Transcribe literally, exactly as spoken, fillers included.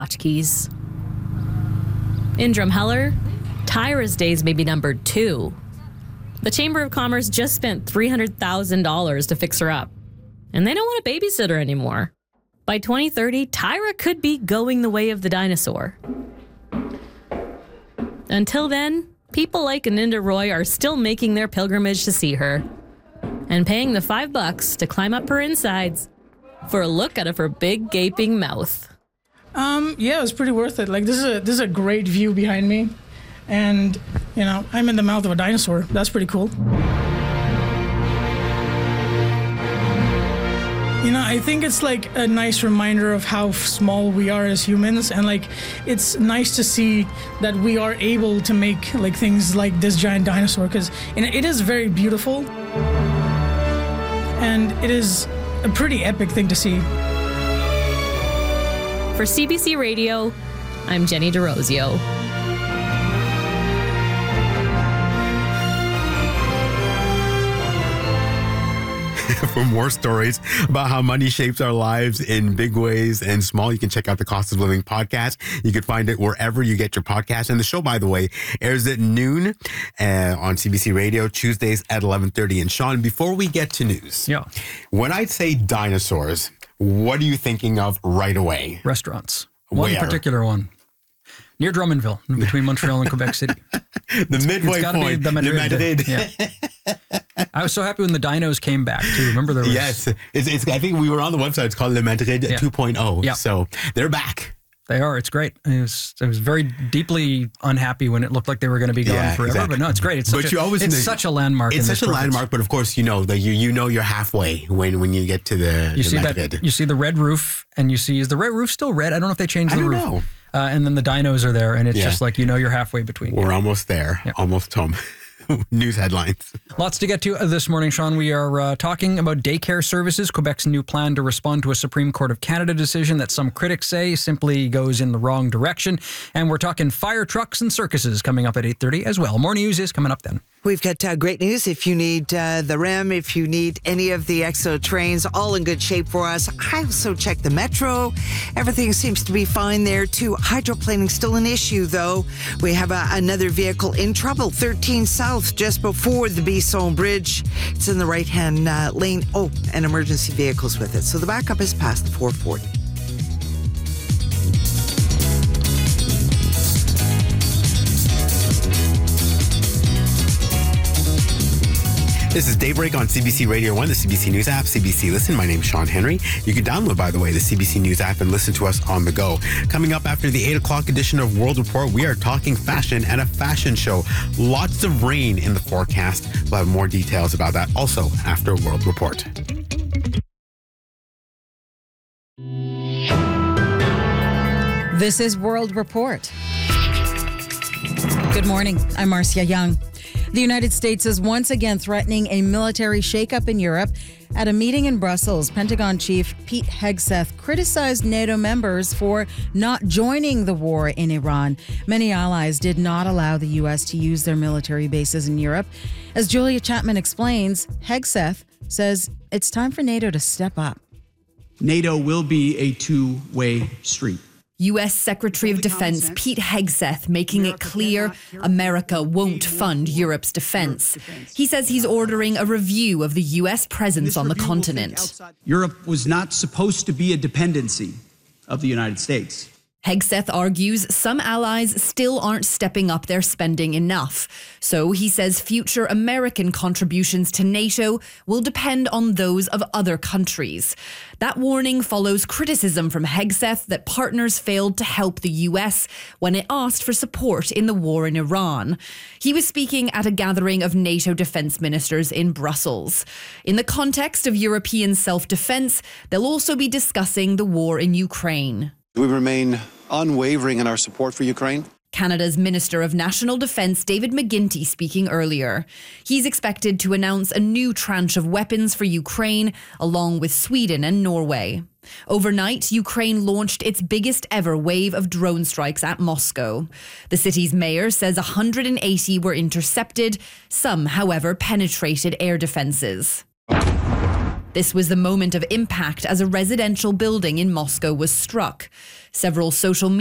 Hotchkiss. In Drumheller, Tyra's days may be numbered too. The Chamber of Commerce just spent three hundred thousand dollars to fix her up, and they don't want a babysitter anymore. By twenty thirty, Tyra could be going the way of the dinosaur. Until then, people like Aninda Roy are still making their pilgrimage to see her and paying the five bucks to climb up her insides for a look out of her big gaping mouth. Um, yeah, it was pretty worth it. Like, this is a this is a great view behind me, and you know, I'm in the mouth of a dinosaur. That's pretty cool. You know, I think it's like a nice reminder of how small we are as humans, and like it's nice to see that we are able to make like things like this giant dinosaur, because it is very beautiful and it is a pretty epic thing to see. For C B C Radio, I'm Jenny DeRosio. For more stories about how money shapes our lives in big ways and small, you can check out the Cost of Living podcast. You can find it wherever you get your podcast. And the show, by the way, airs at noon uh, on C B C Radio, Tuesdays at eleven thirty. And Sean, before we get to news, yeah, when I say dinosaurs, what are you thinking of right away? Restaurants. One Where? particular one. Near Drummondville, between Montreal and Quebec City. The midway point. The Madrid. Madrid. Yeah. I was so happy when the dinos came back, too. Remember there was... Yes. It's, it's, I think we were on the website. It's called Le Madrid yeah. two point oh. Yeah. So they're back. They are. It's great. I was, I was very deeply unhappy when it looked like they were going to be gone yeah, forever. Exactly. But no, it's great. It's such, but a, you always it's know, such a landmark. It's in such a province. landmark, but of course, you know that you you know you're halfway when, when you get to the, you the see Madrid. that. You see the red roof, and you see, is the red roof still red? I don't know if they changed I the don't roof. know. Uh, and then the dinos are there, and it's yeah. just like, you know, you're halfway between. We're almost there. Yeah. Almost home. News headlines. Lots to get to this morning, Sean. We are uh, talking about daycare services, Quebec's new plan to respond to a Supreme Court of Canada decision that some critics say simply goes in the wrong direction. And we're talking fire trucks and circuses coming up at eight thirty as well. More news is coming up then. We've got uh, great news. If you need uh, the R E M, if you need any of the X O trains, all in good shape for us. I also checked the Metro. Everything seems to be fine there too. Hydroplaning still an issue though. We have a, another vehicle in trouble. thirteen South, just before the Bisson Bridge. It's in the right-hand uh, lane. Oh, and emergency vehicles with it. So the backup is past the four forty. This is Daybreak on C B C Radio one, the C B C News app, C B C Listen. My name's Sean Henry. You can download, by the way, the C B C News app and listen to us on the go. Coming up after the eight o'clock edition of World Report, we are talking fashion and a fashion show. Lots of rain in the forecast. We'll have more details about that also after World Report. This is World Report. Good morning. I'm Marcia Young. The United States is once again threatening a military shakeup in Europe. At a meeting in Brussels, Pentagon Chief Pete Hegseth criticized NATO members for not joining the war in Iran. Many allies did not allow the U S to use their military bases in Europe. As Julia Chapman explains, Hegseth says it's time for NATO to step up. NATO will be a two-way street. U S Secretary of Defense Pete Hegseth making it clear America won't fund Europe's defense. He says he's ordering a review of the U S presence on the continent. Europe was not supposed to be a dependency of the United States. Hegseth argues some allies still aren't stepping up their spending enough. So he says future American contributions to NATO will depend on those of other countries. That warning follows criticism from Hegseth that partners failed to help the U S when it asked for support in the war in Iran. He was speaking at a gathering of NATO defense ministers in Brussels. In the context of European self-defense, they'll also be discussing the war in Ukraine. We remain unwavering in our support for Ukraine. Canada's Minister of National Defence, David McGuinty, speaking earlier. He's expected to announce a new tranche of weapons for Ukraine, along with Sweden and Norway. Overnight, Ukraine launched its biggest ever wave of drone strikes at Moscow. The city's mayor says one hundred eighty were intercepted. Some, however, penetrated air defences. This was the moment of impact as a residential building in Moscow was struck. Several social media